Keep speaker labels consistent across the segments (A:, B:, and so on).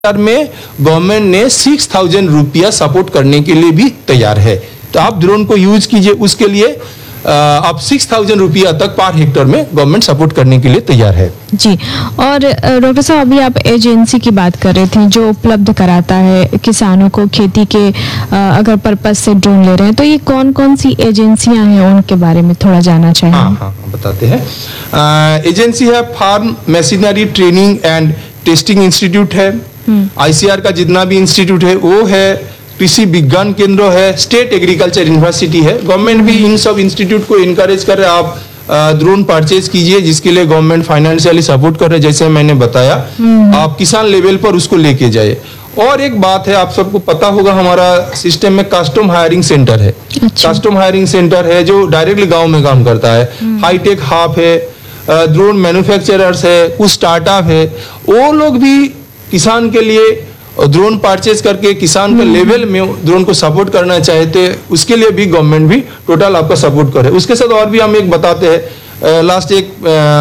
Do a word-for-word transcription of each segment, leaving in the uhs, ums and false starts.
A: में गवर्नमेंट ने six thousand रुपया सपोर्ट करने के लिए भी तैयार है। तो आप ड्रोन को यूज कीजिए, उसके लिए आप सिक्स थाउजेंड रुपया तक पर हेक्टर में गवर्नमेंट सपोर्ट करने के लिए तैयार है।
B: जी, और डॉक्टर साहब अभी आप एजेंसी की बात कर रहे थे जो उपलब्ध कराता है किसानों को खेती के अगर पर्पस से ड्रोन ले रहे हैं, तो ये कौन कौन सी एजेंसियां हैं उनके बारे में थोड़ा जानना चाहिए।
A: हाँ हाँ बताते हैं। एजेंसी है farm machinery training and testing institute है, आईसीआर का जितना भी इंस्टीट्यूट है वो है, कृषि विज्ञान केंद्र है, स्टेट एग्रीकल्चर यूनिवर्सिटी है। गवर्नमेंट भी इन सब इंस्टीट्यूट को इनकरेज कर रहे हैं, आप ड्रोन परचेज कीजिए, जिसके लिए गवर्नमेंट फाइनेंशियली सपोर्ट कर रहे हैं। जैसे मैंने बताया, आप किसान लेवल पर उसको लेके जाए। और एक बात है, आप सबको पता होगा हमारा सिस्टम में कस्टम हायरिंग सेंटर है। अच्छा। कस्टम हायरिंग सेंटर है जो डायरेक्टली गाँव में काम करता है। हाईटेक हब है, ड्रोन मैन्युफैक्चरर्स है, कुछ स्टार्टअप है, वो लोग भी किसान के लिए ड्रोन परचेज करके किसान के लेवल में ड्रोन को सपोर्ट करना चाहते हैं, उसके लिए भी गवर्नमेंट भी टोटल आपका सपोर्ट करे। उसके साथ और भी हम एक बताते हैं, लास्ट एक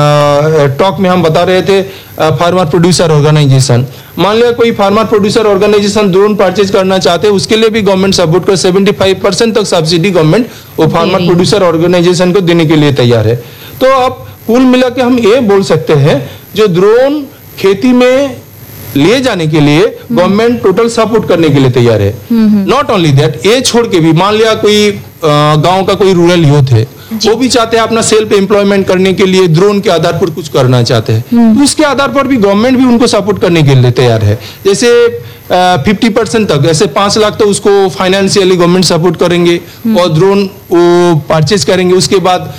A: टॉक में हम बता रहे थे फार्मर प्रोड्यूसर ऑर्गेनाइजेशन। मान लिया कोई farmer producer organisation drone purchase करना चाहते हैं, उसके लिए भी गवर्नमेंट सपोर्ट कर सेवेंटी फाइव परसेंट तक सब्सिडी गवर्नमेंट वो फार्मर प्रोड्यूसर ऑर्गेनाइजेशन को देने के लिए तैयार है। तो अब कुल मिला के हम ये बोल सकते हैं, जो ड्रोन खेती में ले जाने के लिए गवर्नमेंट टोटल सपोर्ट करने के लिए तैयार है। नॉट ओनली दैट, ये छोड़ के भी मान लिया कोई गांव का कोई रूरल यूथ है, वो भी चाहते हैं अपना सेल्फ एम्प्लॉयमेंट करने के लिए ड्रोन के आधार पर कुछ करना चाहते हैं, तो उसके आधार पर भी गवर्नमेंट भी उनको सपोर्ट करने के लिए तैयार है। जैसे फिफ्टी परसेंट तक, ऐसे पांच लाख तक उसको फाइनेंशियली गवर्नमेंट सपोर्ट करेंगे और ड्रोन वो परचेज करेंगे। उसके बाद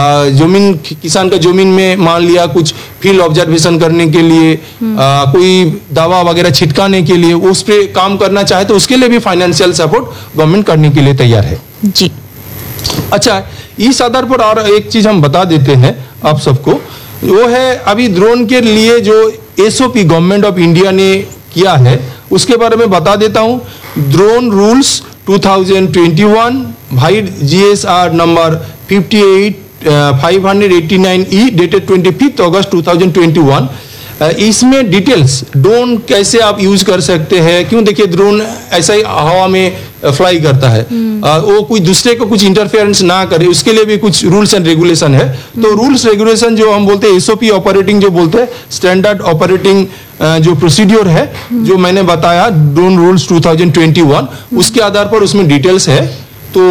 A: जमीन, किसान का जमीन में मान लिया कुछ फील्ड ऑब्जर्वेशन करने के लिए, आ, कोई दवा वगैरह छिटकाने के लिए, उस पे काम करना चाहे तो उसके लिए भी फाइनेंशियल सपोर्ट गवर्नमेंट करने के लिए तैयार है।
B: जी
A: अच्छा, इस आधार पर और एक चीज हम बता देते हैं आप सबको, वो है अभी ड्रोन के लिए जो एसओपी गवर्नमेंट ऑफ इंडिया ने किया है उसके बारे में बता देता हूँ। Drone rules two thousand twenty one भाई GSR number fifty eight five eighty nine ई डेटेड ट्वेंटी फिफ्थ अगस्त टू थाउजेंड ट्वेंटी वन। इसमें डिटेल्स ड्रोन कैसे आप यूज कर सकते हैं, क्यों देखिए ड्रोन ऐसा ही हवा में फ्लाई करता है, आ, वो कोई दूसरे को कुछ इंटरफेरेंस ना करे, उसके लिए भी कुछ रूल्स एंड रेगुलेशन है। तो रूल्स रेगुलेशन जो हम बोलते हैं एसओपी ऑपरेटिंग जो बोलते हैं, स्टैंडर्ड ऑपरेटिंग जो प्रोसीड्योर है जो मैंने बताया drone rules two thousand twenty one, उसके आधार पर उसमें डिटेल्स है। तो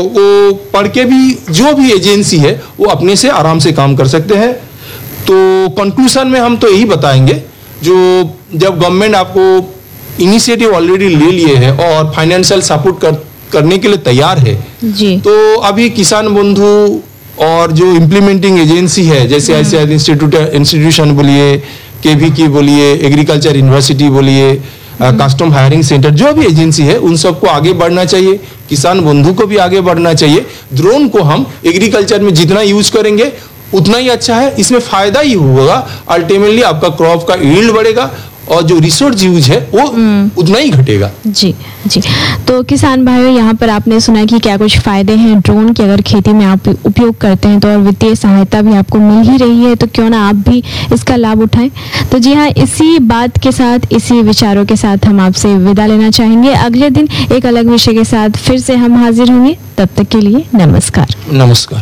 A: वो पढ़ के भी जो भी एजेंसी है वो अपने से आराम से काम कर सकते हैं। तो कंक्लूजन में हम तो यही बताएंगे, जो जब गवर्नमेंट आपको इनिशिएटिव ऑलरेडी ले लिए है और फाइनेंशियल सपोर्ट कर, करने के लिए तैयार है
B: जी,
A: तो अभी किसान बंधु और जो इम्प्लीमेंटिंग एजेंसी है, जैसे ऐसे इंस्टीट्यूट इंस्टीट्यूशन बोलिए, केवी की बोलिए, एग्रीकल्चर यूनिवर्सिटी बोलिए, कस्टम हायरिंग सेंटर, जो भी एजेंसी है उन सबको आगे बढ़ना चाहिए, किसान बंधु को भी आगे बढ़ना चाहिए। ड्रोन को हम एग्रीकल्चर में जितना यूज करेंगे उतना ही अच्छा है, इसमें फायदा ही होगा। अल्टीमेटली आपका क्रॉप का यील्ड बढ़ेगा और जो रिसोर्स यूज है वो उतना ही घटेगा।
B: जी जी, तो किसान भाइयों, यहाँ पर आपने सुना कि क्या कुछ फायदे हैं ड्रोन के अगर खेती में आप उपयोग करते हैं तो, और वित्तीय सहायता भी आपको मिल ही रही है, तो क्यों ना आप भी इसका लाभ उठाएं। तो जी हाँ, इसी बात के साथ, इसी विचारों के साथ हम आपसे विदा लेना चाहेंगे। अगले दिन एक अलग विषय के साथ फिर से हम हाजिर होंगे, तब तक के लिए नमस्कार।
A: नमस्कार।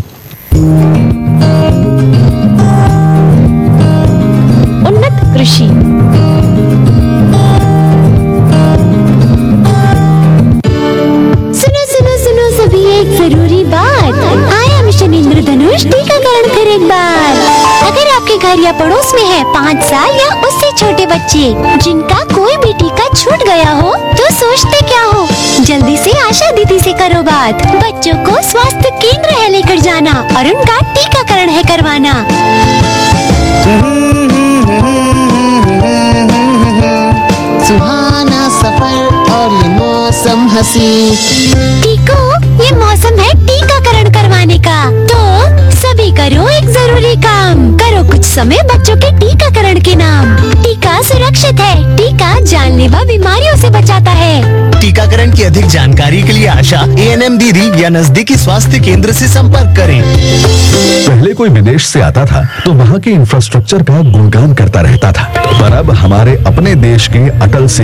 B: उन्नत कृषि।
C: सुनो सुनो सुनो सभी, एक जरूरी बात, आया मिशन इंद्रधनुष टीकाकरण फिर एक बार। अगर आपके घर या पड़ोस में है पाँच साल या उससे छोटे बच्चे जिनका कोई भी टीका छूट गया हो, तो सोचते क्या हो, जल्दी से आशा दीदी से करो बात। बच्चों को स्वास्थ्य केंद्र है लेकर जाना और उनका टीकाकरण है करवाना।
D: सुहाना सफर और ये मौसम हंसी,
C: टीको, ये मौसम है टीकाकरण करवाने का, तो सभी करो एक जरूरी काम, करो कुछ समय बच्चों के टीकाकरण के नाम। टीका सुरक्षित है, टीका जानलेवा बीमारियों से बचाता है।
E: टीका टीकाकरण की अधिक जानकारी के लिए आशा, ए एन एम दीदी या नजदीकी स्वास्थ्य केंद्र से संपर्क करें।
F: पहले कोई विदेश से आता था तो वहाँ के इंफ्रास्ट्रक्चर का गुणगान करता रहता था, पर अब हमारे अपने देश के अटल